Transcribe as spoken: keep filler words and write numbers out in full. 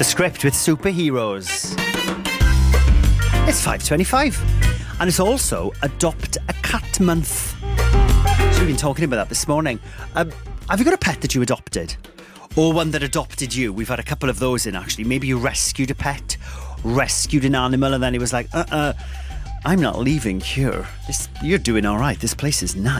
The Script with Superheroes. It's five twenty-five, and it's also Adopt a Cat Month. So we've been talking about that this morning. Um, have you got a pet that you adopted? Or one that adopted you? We've had a couple of those in, actually. Maybe you rescued a pet, rescued an animal, and then he was like, uh-uh, I'm not leaving here. This, you're doing all right. This place is nice.